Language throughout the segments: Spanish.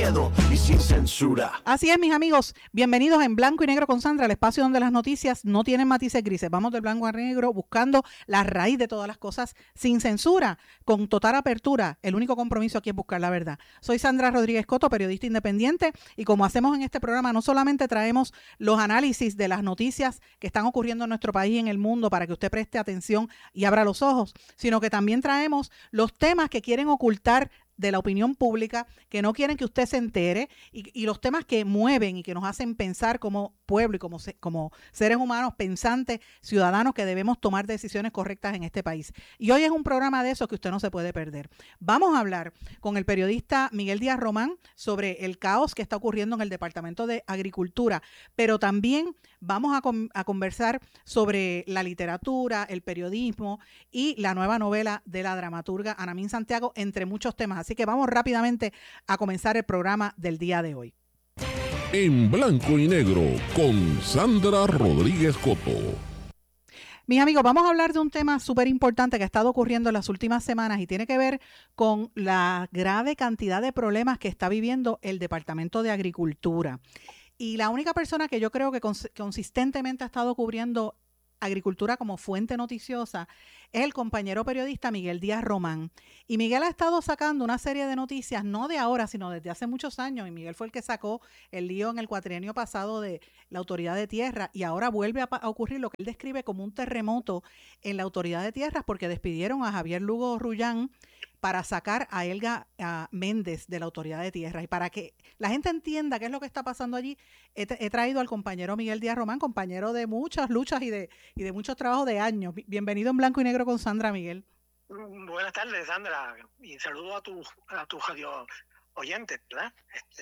miedo y sin censura. Así es, mis amigos, bienvenidos en Blanco y Negro con Sandra, el espacio donde las noticias no tienen matices grises. Vamos del blanco al negro buscando la raíz de todas las cosas sin censura, con total apertura. El único compromiso aquí es buscar la verdad. Soy Sandra Rodríguez Coto, periodista independiente, y como hacemos en este programa, no solamente traemos los análisis de las noticias que están ocurriendo en nuestro país y en el mundo para que usted preste atención y abra los ojos, sino que también traemos los temas que quieren ocultar de la opinión pública, que no quieren que usted se entere, y los temas que mueven y que nos hacen pensar como pueblo y como seres humanos pensantes, ciudadanos, que debemos tomar decisiones correctas en este país. Y hoy es un programa de esos que usted no se puede perder. Vamos a hablar con el periodista Miguel Díaz Román sobre el caos que está ocurriendo en el Departamento de Agricultura, pero también vamos a conversar sobre la literatura, el periodismo y la nueva novela de la dramaturga Anamín Santiago, entre muchos temas. Así que vamos rápidamente a comenzar el programa del día de hoy. En Blanco y Negro con Sandra Rodríguez Coto. Mis amigos, vamos a hablar de un tema súper importante que ha estado ocurriendo en las últimas semanas y tiene que ver con la grave cantidad de problemas que está viviendo el Departamento de Agricultura. Y la única persona que yo creo que consistentemente ha estado cubriendo agricultura como fuente noticiosa es el compañero periodista Miguel Díaz Román. Y Miguel ha estado sacando una serie de noticias, no de ahora, sino desde hace muchos años. Y Miguel fue el que sacó el lío en el cuatrienio pasado de la Autoridad de Tierra, y ahora vuelve a ocurrir lo que él describe como un terremoto en la Autoridad de Tierras, porque despidieron a Javier Lugo Rullán para sacar a Elga Méndez de la Autoridad de Tierras. Y para que la gente entienda qué es lo que está pasando allí, he traído al compañero Miguel Díaz Román, compañero de muchas luchas y de muchos trabajos de años. Bienvenido en Blanco y Negro con Sandra, Miguel. Buenas tardes, Sandra, y saludo a tu radio oyentes, ¿verdad?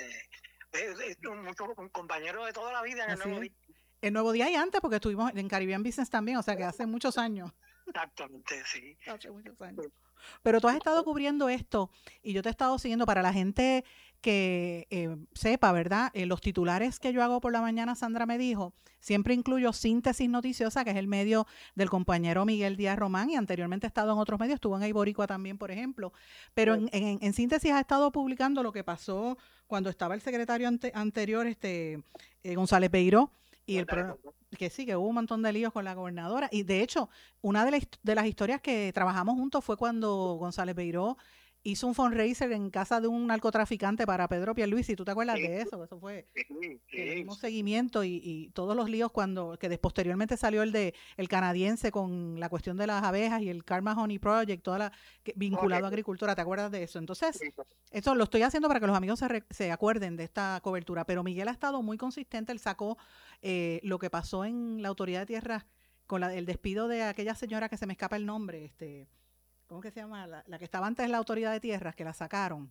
Un compañero de toda la vida en el Nuevo Día. El Nuevo Día y antes, porque estuvimos en Caribbean Business también, o sea que hace muchos años. Exactamente, sí. Hace muchos años. Pero tú has estado cubriendo esto y yo te he estado siguiendo. Para la gente que sepa, ¿verdad? Los titulares que yo hago por la mañana, Sandra me dijo, siempre incluyo Síntesis Noticiosa, que es el medio del compañero Miguel Díaz Román, y anteriormente he estado en otros medios, estuvo en Iboricua también, por ejemplo. Pero en Síntesis ha estado publicando lo que pasó cuando estaba el secretario anterior, González Peiró, y el programa, que sí, que hubo un montón de líos con la gobernadora. Y de hecho, una de las historias que trabajamos juntos fue cuando González Peiró hizo un fundraiser en casa de un narcotraficante para Pedro Pierluisi. ¿Tú te acuerdas de eso? Eso fue el mismo seguimiento y todos los líos posteriormente salió el canadiense con la cuestión de las abejas y el Karma Honey Project, vinculado a agricultura. ¿Te acuerdas de eso? Entonces, eso lo estoy haciendo para que los amigos se acuerden de esta cobertura. Pero Miguel ha estado muy consistente. Él sacó lo que pasó en la Autoridad de Tierras con el despido de aquella señora que se me escapa el nombre, ¿cómo que se llama? La que estaba antes en la Autoridad de Tierras, que la sacaron.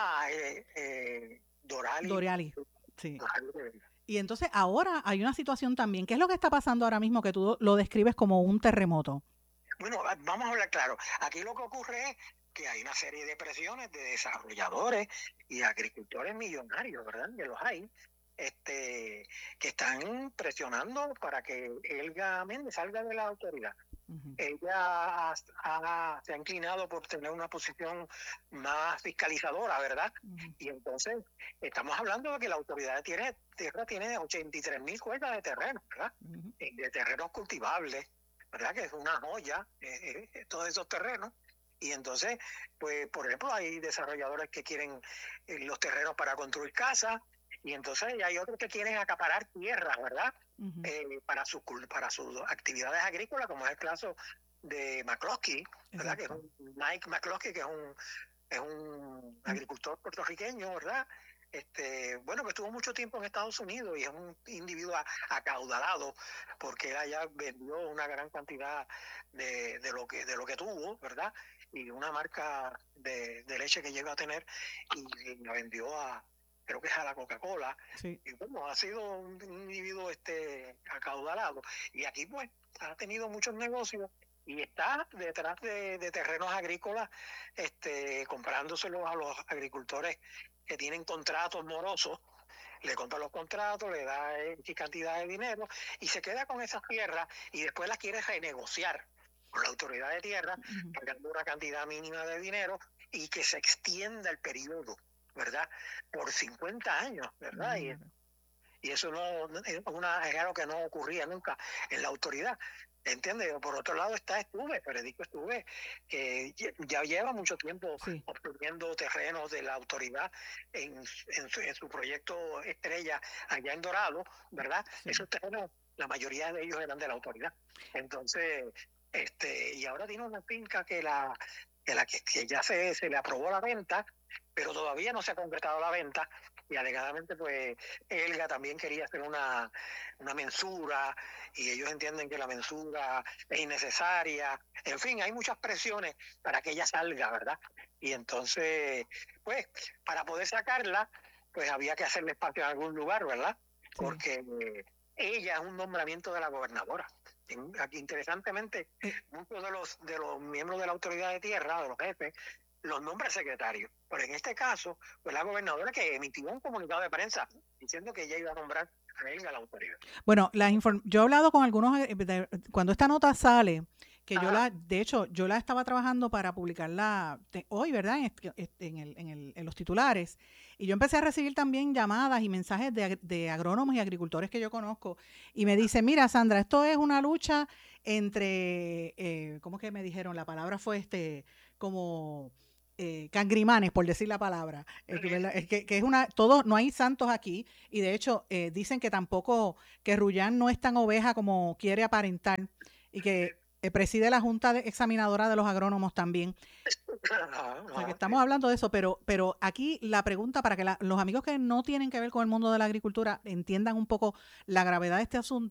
Dorali. Sí. Y entonces ahora hay una situación también. ¿Qué es lo que está pasando ahora mismo que tú lo describes como un terremoto? Bueno, vamos a hablar claro. Aquí lo que ocurre es que hay una serie de presiones de desarrolladores y agricultores millonarios, ¿verdad? Que los hay, que están presionando para que Elga Méndez salga de la autoridad. Uh-huh. Ella se ha inclinado por tener una posición más fiscalizadora, ¿verdad? Uh-huh. Y entonces estamos hablando de que la Autoridad de Tierra tiene 83,000 cuerdas de terreno, ¿verdad? Uh-huh. De terrenos cultivables, ¿verdad? Que es una joya, todos esos terrenos. Y entonces, pues, por ejemplo, hay desarrolladores que quieren los terrenos para construir casas, y entonces hay otros que quieren acaparar tierras, ¿verdad? Uh-huh. Para sus actividades agrícolas, como es el caso de McCloskey, ¿verdad? Que es Mike McCloskey, que es un agricultor puertorriqueño, ¿verdad? Bueno, que estuvo mucho tiempo en Estados Unidos y es un individuo acaudalado, porque él allá vendió una gran cantidad de lo que tuvo, ¿verdad? Y una marca de leche que llegó a tener, y la vendió creo que es a la Coca-Cola. Sí. Y bueno, ha sido un individuo acaudalado. Y aquí pues ha tenido muchos negocios y está detrás de terrenos agrícolas, comprándoselos a los agricultores que tienen contratos morosos. Le compra los contratos, le da X cantidad de dinero y se queda con esas tierras y después las quiere renegociar con la Autoridad de Tierra, pagando una cantidad mínima de dinero y que se extienda el periodo ¿verdad? Por 50 años, ¿verdad? Y eso es algo que no ocurría nunca en la autoridad. ¿Entiendes? Por otro lado está Federico Estuve, que ya lleva mucho tiempo obteniendo terrenos de la autoridad en su proyecto Estrella allá en Dorado, ¿verdad? Sí. Esos terrenos, la mayoría de ellos eran de la autoridad. Entonces, y ahora tiene una finca que ya se le aprobó la venta, pero todavía no se ha concretado la venta, y alegadamente pues Elga también quería hacer una mensura, y ellos entienden que la mensura es innecesaria. En fin, hay muchas presiones para que ella salga, ¿verdad? Y entonces, pues, para poder sacarla, pues había que hacerle espacio en algún lugar, ¿verdad? Porque ella es un nombramiento de la gobernadora. Aquí, interesantemente, muchos de los miembros de la autoridad de tierra, de los jefes, los nombra secretarios. Pero en este caso, pues la gobernadora que emitió un comunicado de prensa diciendo que ella iba a nombrar a él a la autoridad. Bueno, yo he hablado con algunos, cuando esta nota sale, que de hecho, yo la estaba trabajando para publicarla hoy, ¿verdad? En los titulares. Y yo empecé a recibir también llamadas y mensajes de agrónomos y agricultores que yo conozco. Y me dicen, mira, Sandra, esto es una lucha entre, ¿cómo que me dijeron? La palabra fue como cangrimanes, por decir la palabra, que es no hay santos aquí, y de hecho dicen que tampoco, que Rullán no es tan oveja como quiere aparentar, y que preside la Junta Examinadora de los Agrónomos también. O sea, que estamos hablando de eso, pero aquí la pregunta, para que los amigos que no tienen que ver con el mundo de la agricultura entiendan un poco la gravedad de este asunto,